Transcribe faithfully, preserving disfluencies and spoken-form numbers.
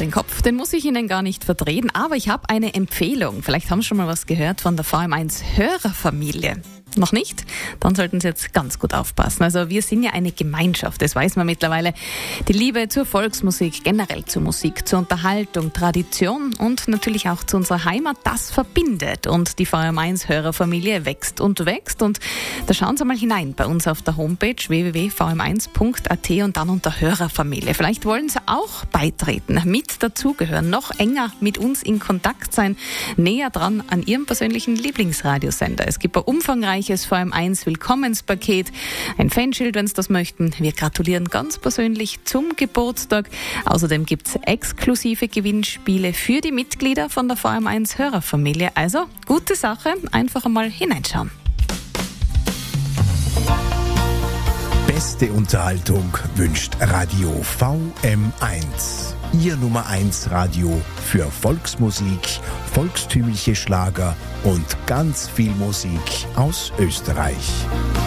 den Kopf, den muss ich Ihnen gar nicht verdrehen, aber ich habe eine Empfehlung. Vielleicht haben Sie schon mal was gehört von der V M eins Hörerfamilie. Noch nicht? Dann sollten Sie jetzt ganz gut aufpassen. Also wir sind ja eine Gemeinschaft, das weiß man mittlerweile. Die Liebe zur Volksmusik, generell zur Musik, zur Unterhaltung, Tradition und natürlich auch zu unserer Heimat, das verbindet. Und die V M eins Hörerfamilie wächst und wächst. Und da schauen Sie mal hinein bei uns auf der Homepage w w w punkt v m eins punkt a t und dann unter Hörerfamilie. Vielleicht wollen Sie auch beitreten, mit dazugehören, noch enger mit uns in Kontakt sein, näher dran an Ihrem persönlichen Lieblingsradiosender. Es gibt ein umfangreiches V M eins Willkommenspaket, ein Fanschild, wenn Sie das möchten. Wir gratulieren ganz persönlich zum Geburtstag. Außerdem gibt es exklusive Gewinnspiele für die Mitglieder von der V M eins Hörerfamilie. Also, gute Sache, einfach einmal hineinschauen. Beste Unterhaltung wünscht Radio V M eins. Ihr Nummer eins Radio für Volksmusik, volkstümliche Schlager und ganz viel Musik aus Österreich.